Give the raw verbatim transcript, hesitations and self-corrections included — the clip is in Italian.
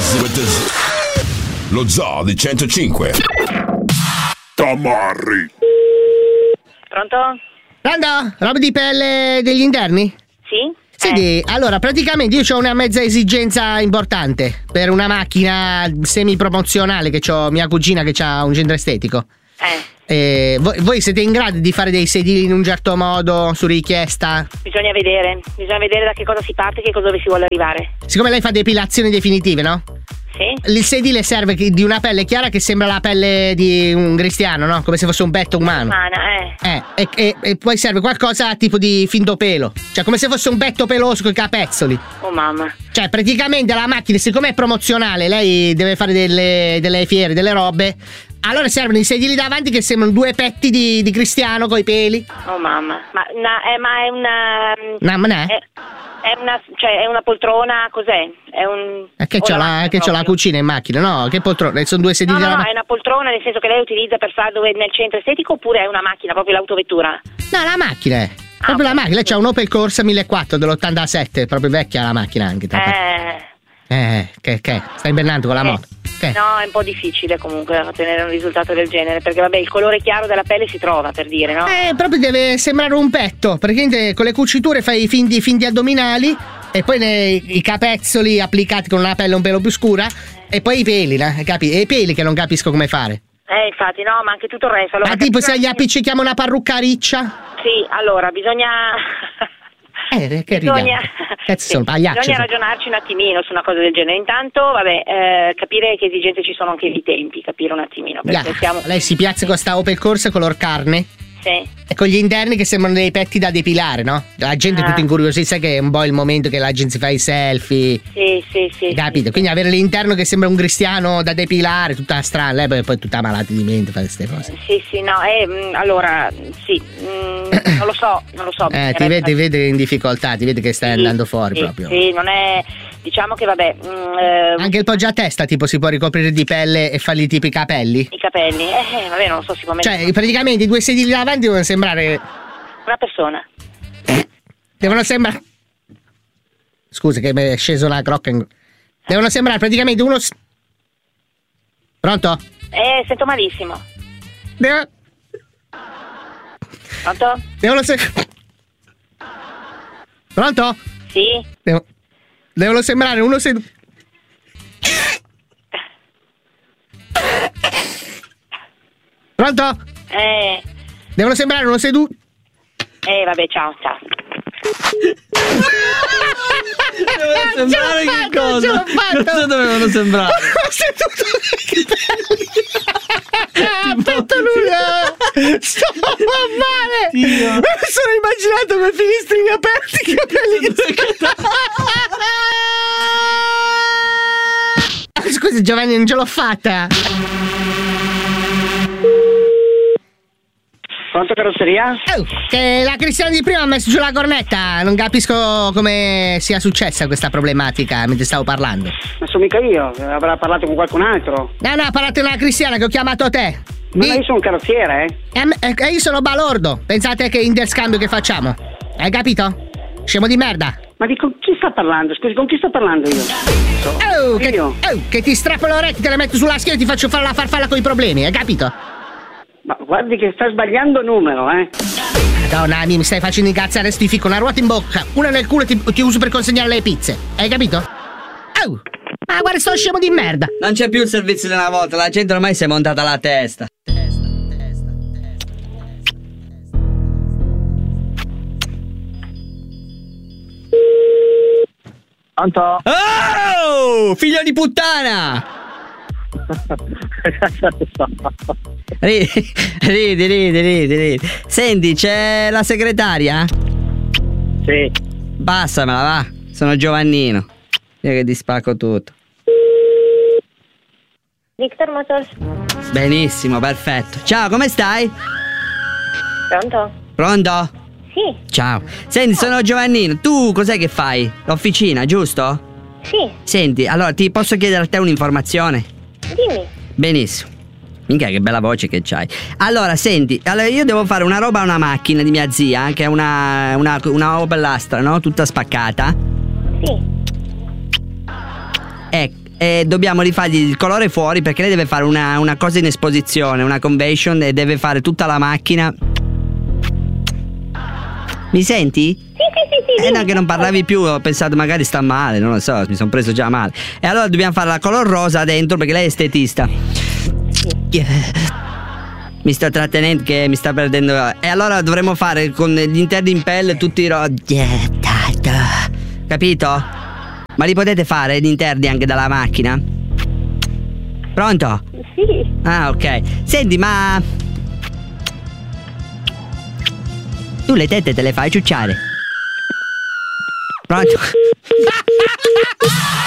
with the z- lo zoo di centocinque. Tamarri. Pronto? Pronto? Roba di pelle degli interni? Sì? Senti, Eh. allora praticamente io ho una mezza esigenza importante per una macchina semi-promozionale che ho mia cugina che ha un centro estetico. Eh. Eh, voi, voi siete in grado di fare dei sedili in un certo modo su richiesta? Bisogna vedere, bisogna vedere da che cosa si parte e che cosa dove si vuole arrivare. Siccome lei fa depilazioni definitive, no? Sì? Il sedile serve che- di una pelle chiara che sembra la pelle di un cristiano, no? Come se fosse un petto umano. Umana, eh. Eh, e, e- e poi serve qualcosa tipo di finto pelo. Cioè, come se fosse un petto peloso con i capezzoli. Oh mamma. Cioè, praticamente la macchina, siccome è promozionale, lei deve fare delle, delle fiere, delle robe. Allora servono i sedili davanti che sembrano due petti di, di cristiano coi peli. Oh mamma. Ma, na- eh, ma è una... No, ma ne è? È, è una... cioè è una poltrona, cos'è? È un... È che o c'ho una la, macchina che c'ho la proprio? cucina in macchina, no? Che poltrona? Sono due sedili No, no, della no, macchina. è una poltrona nel senso che lei utilizza per fare dove nel centro estetico oppure è una macchina, proprio l'autovettura? No, la macchina è. Proprio ok. la macchina. Lei c'ha un Opel Corsa millequattrocento dell'ottantasette, proprio vecchia la macchina anche. tra l'altro. Eh... Eh, che, che? Stai invernando con la Eh. moto? Che? No, è un po' difficile comunque ottenere un risultato del genere, perché vabbè il colore chiaro della pelle si trova, per dire, no? Eh, proprio deve sembrare un petto. Praticamente con le cuciture fai i finti, finti addominali e poi nei, i capezzoli applicati con una pelle un pelo più scura e poi i peli, no? Capi? E i peli che non capisco come fare. Eh, infatti, no, ma anche tutto il resto. Allora, Ma tipo se capisco- gli appiccichiamo una parrucca riccia? Sì, allora, bisogna... Eh, che Bisogna... ridiamo? Cazzo, sì, sono pagliaccio. bisogna ragionarci un attimino su una cosa del genere. Intanto, vabbè, eh, capire che esigenze ci sono anche di tempi, capire un attimino, perché Ya, siamo... Lei si piazza con sta Opel Corsa color carne Sì. e con gli interni che sembrano dei petti da depilare, no? La gente è Ah. tutta incuriosita, sai che è un po' il momento che la gente si fa i selfie. Sì, sì, sì. Capito? sì. Quindi avere l'interno che sembra un cristiano da depilare, tutta strana, lei poi, poi è tutta malata di mente fa queste cose. Sì, sì, no, eh, mh, allora, sì, mh, non lo so, non lo so. Eh, ti bisognerebbe- vede, ti vede in difficoltà, ti vede che stai Sì, andando fuori sì, proprio. Sì, non è... Diciamo che vabbè... mh, eh, Anche il poggiatesta tipo si può ricoprire di pelle e fargli tipo i capelli? i capelli, eh, eh, vabbè, non lo so, si può mettere Cioè, praticamente i due sedili davanti devono sembrare... una persona. Devono sembrare... Scusa che mi è sceso la crocca in... Devono sembrare praticamente uno... s- Pronto? Eh, sento malissimo. Devo... Pronto? Devono se... Pronto? Sì? Devo... Devono sembrare uno seduto... Pronto? Eh, Devono sembrare uno seduto... eh, vabbè, ciao, ciao. Dovevano sembrare Ce l'ho che fatto, cosa? ce l'ho fatto. Cosa dovevano sembrare? seduto aspetta lui eh. sto male. Dio. Mi sono immaginato con finestrini aperti, i capelli che... Scusi Giovanni, non ce l'ho fatta. Pronto carrozzeria? Oh, che la Cristiana di prima ha messo giù la cornetta. Non capisco come sia successa questa problematica mentre stavo parlando. Non sono mica io, avrà parlato con qualcun altro. No, no, parlate una Cristiana che ho chiamato te. Ma Di- io sono un carrozziere, eh? E a me- e io sono balordo. Pensate che interscambio che facciamo? Hai capito? Scemo di merda. Ma di con chi sta parlando? Scusi, con chi sto parlando io? Oh, che, Io? oh, che ti strappo le orecchie, te le metto sulla schiena e ti faccio fare la farfalla con i problemi, hai capito? Ma guardi che sta sbagliando numero, eh? Madonna, mi stai facendo incazzare, adesso ti ficco una ruota in bocca, una nel culo e ti, ti uso per consegnare le pizze, hai capito? Oh, ma guarda sto scemo di merda. Non c'è più il servizio di una volta, la gente ormai si è montata la testa. Testa, testa, testa. Pronto? Oh! Figlio di puttana! Ridi, ridi, ridi, ridi, ridi. Senti, c'è la segretaria? Sì. Passamela, va. Sono Giovannino. Io che ti spacco tutto. Victor Motors. Benissimo, perfetto. Ciao, come stai? Pronto? Pronto? Sì, Ciao. Senti, sono Giovannino. Tu cos'è che fai? L'officina, giusto? sì, Senti, allora ti posso chiedere a te un'informazione? dimmi. Benissimo. Minchia che bella voce che c'hai. Allora, senti, allora io devo fare una roba a una macchina di mia zia, che è una, una, una Opel Astra, no? Tutta spaccata. Sì, E e dobbiamo rifargli il colore fuori perché lei deve fare una, una cosa in esposizione, una convention, e deve fare tutta la macchina. Mi senti? Sì, sì, sì, sì. Eh no, che non parlavi più, ho pensato magari sta male, non lo so, mi sono preso già male. E allora dobbiamo fare la color rosa dentro perché lei è estetista. Mi sta trattenendo che mi sta perdendo. E allora dovremmo fare con gli interni in pelle tutti i ro... Capito? Ma li potete fare gli interni anche dalla macchina? Pronto? Sì. Ah, ok. Senti, ma tu le tette te le fai ciucciare? Pronto?